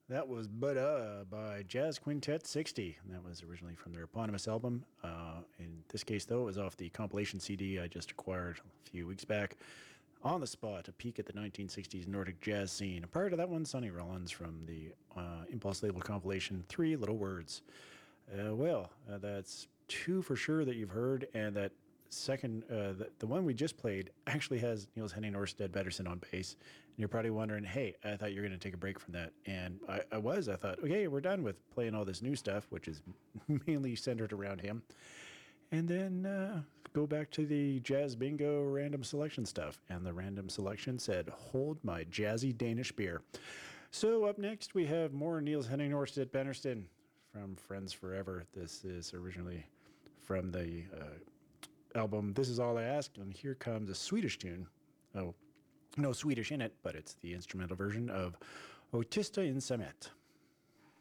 That was by Jazz Quintet 60. And that was originally from their eponymous album. In this case, though, it was off the compilation CD I just acquired a few weeks back. On the Spot, a peek at the 1960s Nordic jazz scene. Prior to that one, Sonny Rollins from the Impulse label compilation, Three Little Words. That's two for sure that you've heard, and that second, the one we just played actually has Niels Henning Orsted Pedersen on bass. And you're probably wondering, hey, I thought you were going to take a break from that. And I was. I thought, okay, we're done with playing all this new stuff, which is mainly centered around him. And then go back to the Jazz Bingo random selection stuff. And the random selection said, hold my jazzy Danish beer. So up next, we have more Niels Henning Orsted Pedersen from Friends Forever. This is originally from the album This Is All I Ask, and here comes a Swedish tune. Oh, no Swedish in it, but it's the instrumental version of Otista in Samet.